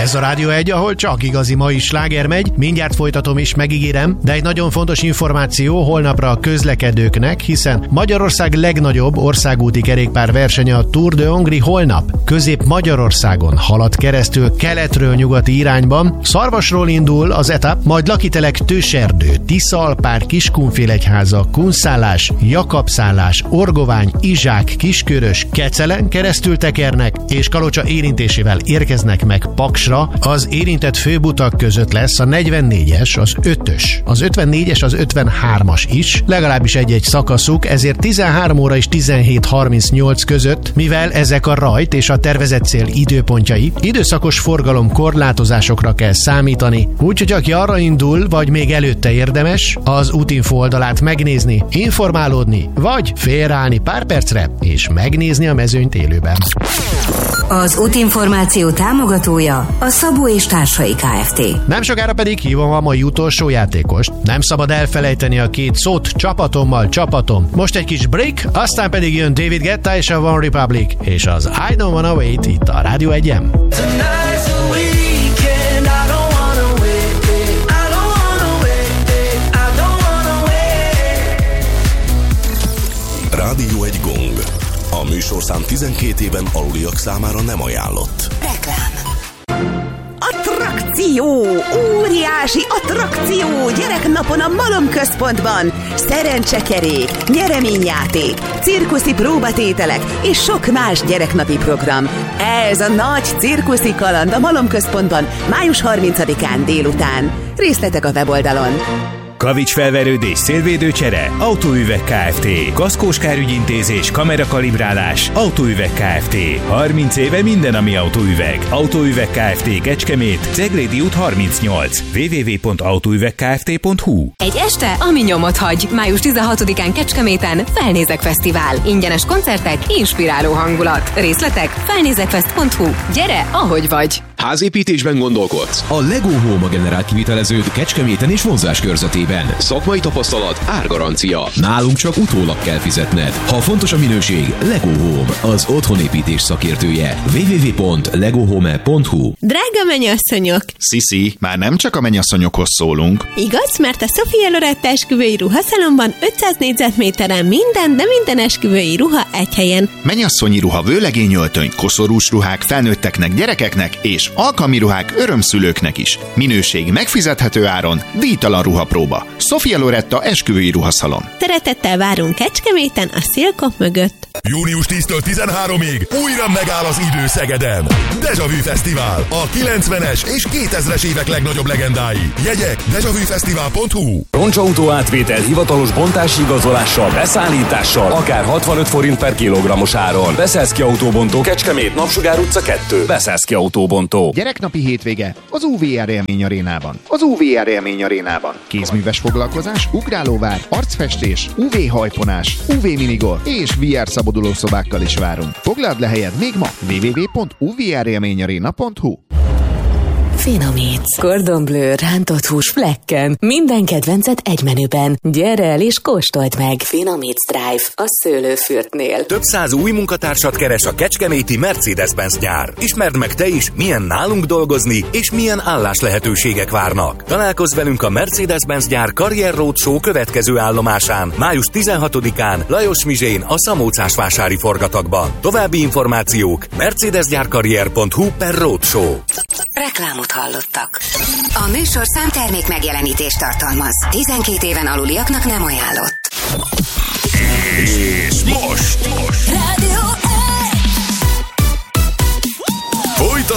Ez a Rádió 1, ahol csak igazi mai sláger megy. Mindjárt folytatom is, megígérem, de egy nagyon fontos információ holnapra a közlekedőknek, hiszen Magyarország legnagyobb országúti kerékpár versenye, a Tour de Hongrie holnap Közép-Magyarországon halad keresztül keletről nyugati irányban. Szarvasról indul az etap, majd Lakitelek, Tőserdő, Tiszaalpár, Kiskunfélegyháza, Kunszállás, Jakabszállás, Orgovány, Izsák, Kiskörös, Kecelen keresztül tekernek, és Kalocsa érintésével érkeznek meg Paksra. Az érintett főbutak között lesz a 44-es, az 5-ös, az 54-es, az 53-as is, legalábbis egy-egy szakaszuk, ezért 13 óra és 17:38 között, mivel ezek a rajt és a tervezett cél időpontjai, időszakos forgalom korlátozásokra kell számítani, úgyhogy aki arra indul, vagy még előtte érdemes az Útinfo oldalát megnézni, informálódni, vagy félreállni pár percre, és megnézni a mezőnyt élőben. Az útinformáció támogatója a Szabó és Társai Kft. Nem sokára pedig hívom a mai utolsó játékost. Nem szabad elfelejteni a két szót, csapatommal csapatom. Most egy kis break, aztán pedig jön David Guetta és a One Republic, és az I Don't Wanna Wait itt a Rádió 1-en. Rádió 1 gong. A műsorszám 12 éven aluliak számára nem ajánlott. Reklám. Attrakció! Óriási attrakció! Gyereknapon a Malom Központban! Szerencsekerék, nyereményjáték, cirkuszi próbatételek és sok más gyereknapi program. Ez a nagy cirkuszi kaland a Malom Központban május 30-án délután. Részletek a weboldalon. Kavicsfelverődés, szélvédőcsere, Autóüveg Kft. Kaszkós kárügyintézés, kamerakalibrálás, Autóüveg Kft. 30 éve minden, ami autóüveg. Autóüveg Kft. Kecskemét, Ceglédi út 38. www.autóüvegkft.hu. Egy este, ami nyomot hagy. Május 16-án Kecskeméten Felnézek Fesztivál. Ingyenes koncertek, inspiráló hangulat. Részletek felnézekfest.hu. Gyere, ahogy vagy! Házépítésben gondolkodsz? A Lego Home a generált kiviteleződ Kecskeméten és vonzás körzetében. Szakmai tapasztalat, árgarancia. Nálunk csak utólag kell fizetned. Ha fontos a minőség, Lego Home, az otthonépítés szakértője. www.legohome.hu. Drága mennyasszonyok! Sziszi, már nem csak a mennyasszonyokhoz szólunk. Igaz, mert a Sofia Loretta esküvői ruhaszalomban 500 négyzetméteren minden, de minden esküvői ruha egy helyen. Mennyasszonyi ruha, vőlegényöltöny, koszorús ruhák felnőtteknek, gyerekeknek és alkalmi ruhák örömszülőknek is. Minőség megfizethető áron, díjtalan ruhapróba. Sofia Loretta esküvői ruhaszalon. Szeretettel várunk Kecskeméten a szilkok mögött. Június 10-től 13-ig újra megáll az idő Szegeden. Deja Vu Fesztivál, a 90-es és 2000-es évek legnagyobb legendái. Jegyek dejavufesztivál.hu. Roncsautó átvétel hivatalos bontási igazolással, beszállítással, akár 65 forint per kilogrammos áron. Beszélszki Autóbontó, Kecskemét, Napsugár utca 2. Beszélszki Autóbontó. Gyereknapi hétvége az UVR Élmény Arénában. Az UVR Élmény Arénában. Kézműves foglalkozás, ugrálóvár, arcfestés, UV hajponás, UV minigolf és VR szabadulószobákkal is várunk. Foglald le helyed még ma www.uvrélményarena.hu. Finomítsz. Cordon Bleu, rántott hús flekken. Minden kedvencet egy menüben. Gyere el és kóstold meg. Finomítsz Drive a Szőlőfürtnél. Több száz új munkatársat keres a kecskeméti Mercedes-Benz gyár. Ismerd meg te is, milyen nálunk dolgozni, és milyen álláslehetőségek várnak. Találkozz velünk a Mercedes-Benz gyár Karrier Roadshow következő állomásán, május 16-án Lajos Mizsén a Szamócásvásári forgatagban. További információk mercedesgyárkarrier.hu/roadshow. Reklámot hallottak. A műsorszám termék megjelenítést tartalmaz. 12 éven aluliaknak nem ajánlott. És most